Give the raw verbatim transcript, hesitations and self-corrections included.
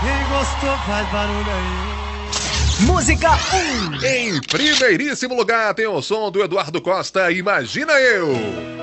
Quem gostou faz barulho aí. Música um. Em primeiríssimo lugar tem o som do Eduardo Costa, Imagina Eu.